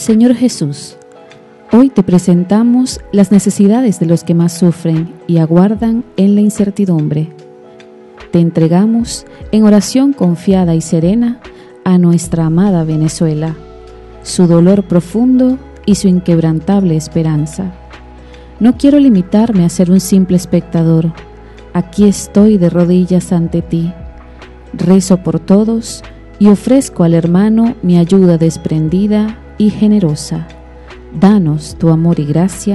Señor Jesús, hoy te presentamos las necesidades de los que más sufren y aguardan en la incertidumbre. Te entregamos en oración confiada y serena a nuestra amada Venezuela, su dolor profundo y su inquebrantable esperanza. No quiero limitarme a ser un simple espectador. Aquí estoy de rodillas ante ti. Rezo por todos y ofrezco al hermano mi ayuda desprendida y generosa. Danos tu amor y gracia.